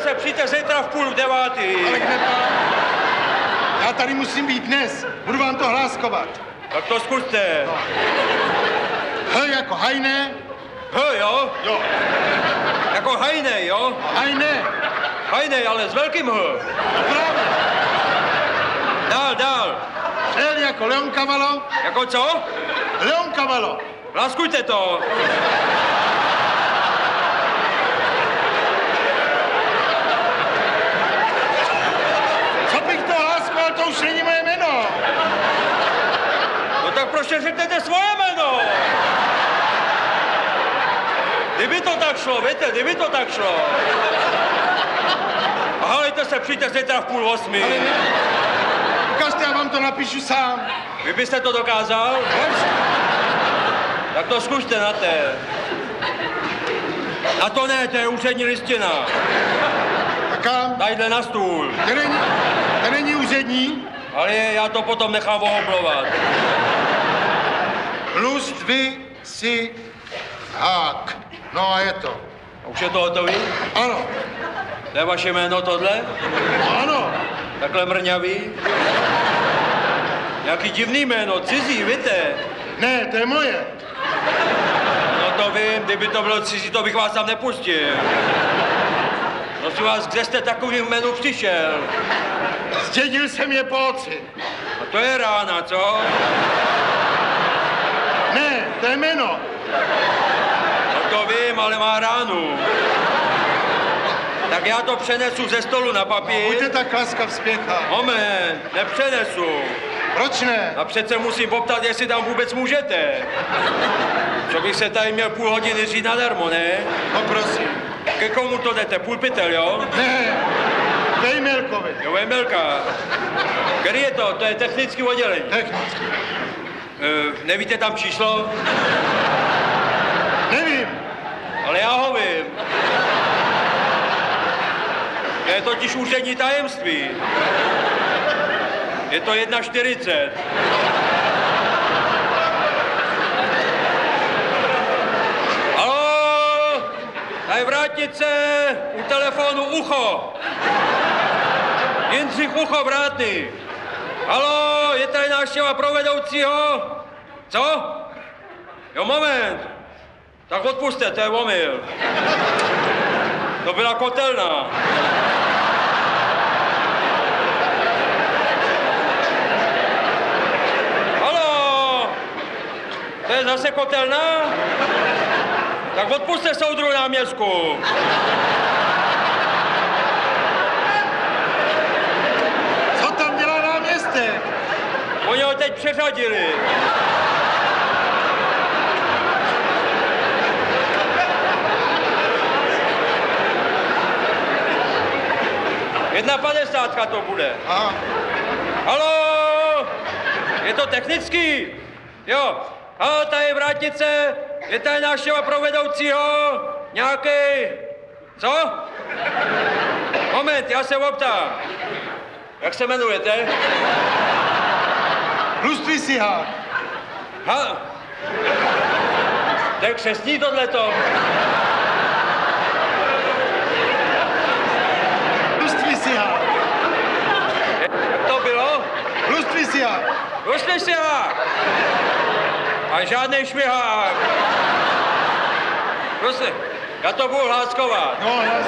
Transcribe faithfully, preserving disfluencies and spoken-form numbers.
se přijďte zítra v půl devátý. Ale kde pán? Já tady musím být dnes. Budu vám to hláskovat. Tak to zkuste. No. H jako hajné. H, jo? Jo. Jako hajnej, jo? Hajné. Hajnej, ale s velkým H. Právě. Dál, dál. L jako Leonkavalo. Jako co? Leonkavalo. Láskujte to. Co bych to hláskal, to už není moje jméno. No tak proč řeknete svoje jméno? Kdyby to tak šlo, víte, kdyby to tak šlo. A halejte se, přijďte zítra v půl osmi. Ale ne. Ukažte, já vám to napíšu sám. Vy byste to dokázal? Tak to zkuste na té. Na to ne, to je úřední listina. A kam? Tadyhle na stůl. To není, to není úřední. Ale já to potom nechám ohoblovat. Plus dvě si hák. No a je to. Už je to hotový? Ano. To je vaše jméno tohle? Ano. Takhle mrňavý? Nějaký divný jméno, cizí, víte? Ne, to je moje. No to vím, kdyby to bylo cizí, to bych vás tam nepustil. Prosím vás, kde jste takovým jménu přišel? Zdědil jsem je po oci. A to je rána, co? Ne, to je jméno. No to vím, ale má ránu. Tak já to přenesu ze stolu na papír. Buďte tak laskav spěchá. Moment, nepřenesu. Proč ne? A přece musím poptat, jestli tam vůbec můžete. Co bych se tady měl půl hodiny říct nadarmo, ne? No prosím. Ke komu to jdete? Půl pytel, jo? Ne, Vejmelkovi. Jo, Vejmelka. Který je to? To je technický oddělení. Technicky. E, nevíte tam číslo? Nevím. Ale já ho vím. To je totiž úřední tajemství. Je to jedna čtyřicet. Haló, tady vrátnice, u telefonu Ucho. Jindřich Ucho, vrátný. Haló, je tady návštěva pro vedoucího? Co? Jo, moment. Tak odpuste, to je omyl. To byla kotelna. Haló, to je zase kotelna? Tak odpuste soudru náměstku. Co tam dělá náměstek? Oni ho teď přeřadili. Jedna padesátka to bude. Aha. Haló, je to technický? Jo. Haló, tady je vrátnice, je tady návštěva pro vedoucího, nějaký, co? Moment, já se optám. Jak se jmenujete? Luství si hák. Ha? To je křestní tohleto. Luství si hák. Jak to bylo? Luství si hák. Rusli si hák. A žádnej šmihák. Rusli, já to budu hláskovat. No, já